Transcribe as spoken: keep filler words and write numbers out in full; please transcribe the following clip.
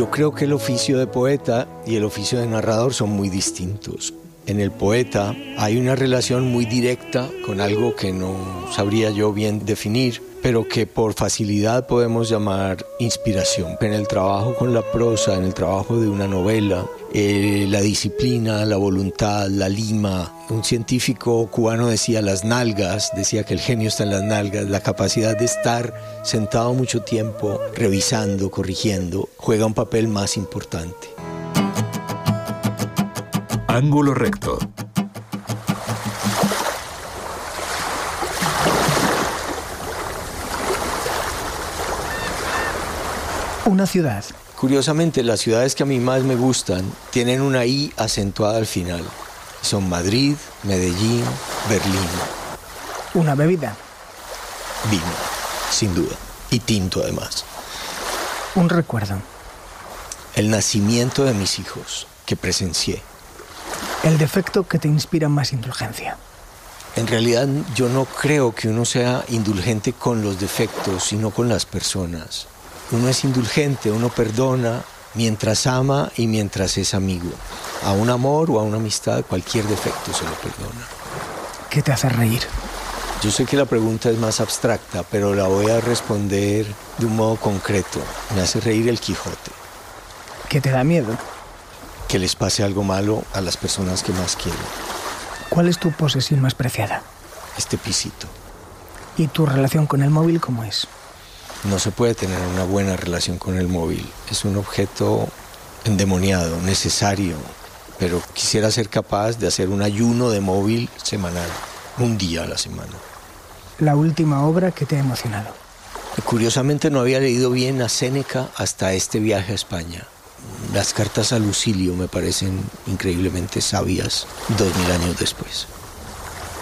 Yo creo que el oficio de poeta y el oficio de narrador son muy distintos. En el poeta hay una relación muy directa con algo que no sabría yo bien definir, pero que por facilidad podemos llamar inspiración. En el trabajo con la prosa, en el trabajo de una novela, eh, la disciplina, la voluntad, la lima. Un científico cubano decía las nalgas, decía que el genio está en las nalgas, la capacidad de estar sentado mucho tiempo, revisando, corrigiendo, juega un papel más importante. Ángulo recto. Una ciudad. Curiosamente, las ciudades que a mí más me gustan tienen una I acentuada al final. Son Madrid, Medellín, Berlín. Una bebida. Vino, sin duda. Y tinto además. Un recuerdo. El nacimiento de mis hijos, que presencié. El defecto que te inspira más indulgencia. En realidad yo no creo que uno sea indulgente con los defectos, sino con las personas. Uno es indulgente, uno perdona mientras ama y mientras es amigo. A un amor o a una amistad, cualquier defecto se lo perdona. ¿Qué te hace reír? Yo sé que la pregunta es más abstracta, pero la voy a responder de un modo concreto. Me hace reír el Quijote. ¿Qué te da miedo? Que les pase algo malo a las personas que más quiero. ¿Cuál es tu posesión más preciada? Este pisito. ¿Y tu relación con el móvil cómo es? No se puede tener una buena relación con el móvil. Es un objeto endemoniado, necesario, pero quisiera ser capaz de hacer un ayuno de móvil semanal, un día a la semana. La última obra que te ha emocionado. Curiosamente no había leído bien a Séneca hasta este viaje a España. Las cartas a Lucilio me parecen increíblemente sabias dos mil años después.